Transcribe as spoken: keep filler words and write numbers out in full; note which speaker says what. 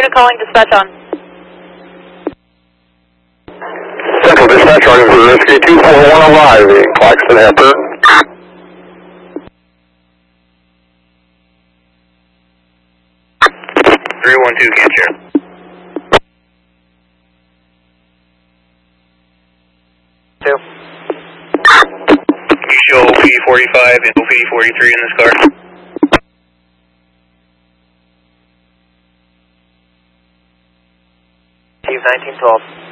Speaker 1: unit calling dispatch on.
Speaker 2: Central dispatch running for Risky two four one alive in Claxton Airport.
Speaker 3: three one two, can't share.
Speaker 4: Two.
Speaker 3: You show O P D forty-five and O P D forty-three in this car.
Speaker 4: Chief nineteen twelve.